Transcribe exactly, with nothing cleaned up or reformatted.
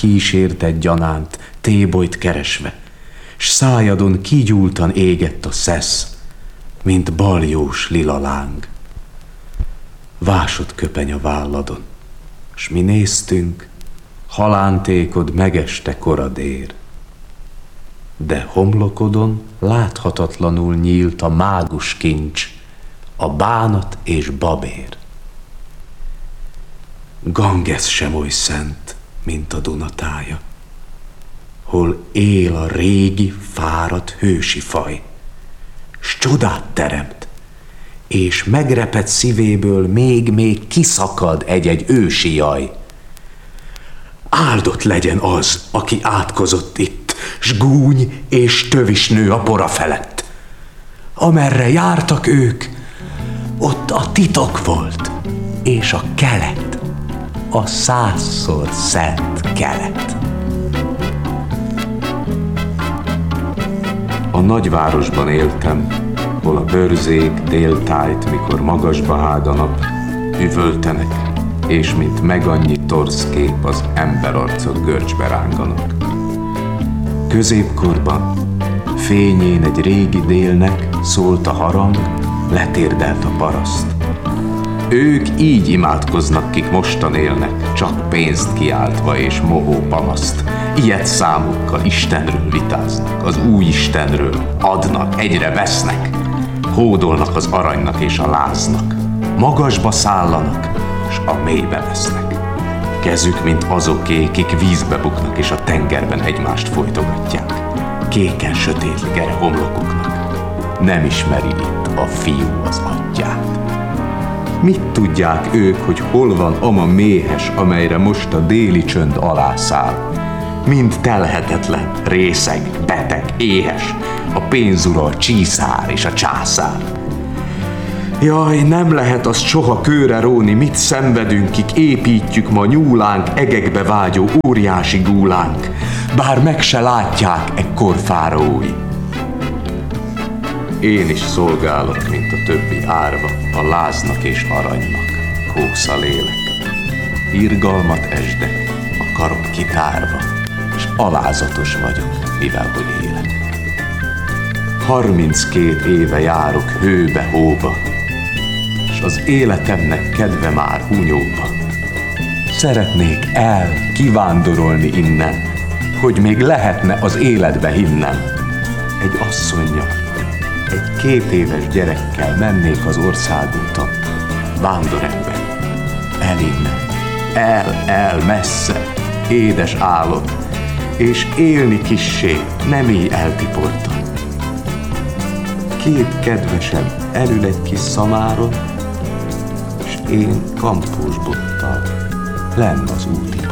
kísérted gyanánt, Tébolyt keresve, s szájadon kigyúltan égett a szesz, mint baljós lila láng. Vásott köpeny a válladon, s mi néztünk, halántékod megeste koradér. De homlokodon láthatatlanul nyílt a mágus kincs, a bánat és babér. Ganges sem oly szent, mint a Duna tája, hol él a régi, fáradt hősi faj, s csodát teremt, és megrepett szívéből még-még kiszakad egy-egy ősi jaj. Áldott legyen az, aki átkozott itt, s gúny és tövis nő a pora felett. Amerre jártak ők, ott a titok volt, és a kelet, a százszor szent kelet. A nagyvárosban éltem, hol a bőrzék déltájt, mikor magasba hág a nap, üvöltenek, és mint megannyi torz kép az emberarcok görcsbe ránganak. Középkorban fényén egy régi délnek szólt a harang, letérdelt a paraszt. Ők így imádkoznak, kik mostan élnek, csak pénzt kiáltva és mohó panaszt. Ilyet számukkal Istenről vitáznak, az új Istenről, adnak, egyre vesznek, hódolnak az aranynak és a láznak, magasba szállanak, s a mélybe vesznek. Kezük, mint azoké, kik vízbe buknak és a tengerben egymást folytogatják. Kéken sötét gere homlokuknak, nem ismeri itt a fiú az atyát. Mit tudják ők, hogy hol van ama méhes, amelyre most a déli csönd alászáll? Mind telhetetlen, részeg, beteg, éhes, a pénzura, a csiszár és a császár. Jaj, nem lehet azt soha kőre róni, mit szenvedünk, kik építjük ma nyúlánk, egekbe vágyó óriási gúlánk, bár meg se látják ekkor fáraói. Én is szolgálok, mint a többi árva, a láznak és aranynak, kósza lélek. Irgalmat esdek, a karom kitárva, és alázatos vagyok, mivel hogy élek. Harminckét éve járok hőbe-hóba, s az életemnek kedve már hunyóba. Szeretnék el, kivándorolni innen, hogy még lehetne az életbe hinnem. Egy asszonnyal, egy két éves gyerekkel mennék az országúton, vándorember, el innen, el, el, messze, édes álom, és élni kissé, nem így eltiportam. Két kedvesem elül egy kis szamáron, és én kampós bottal lenn az úti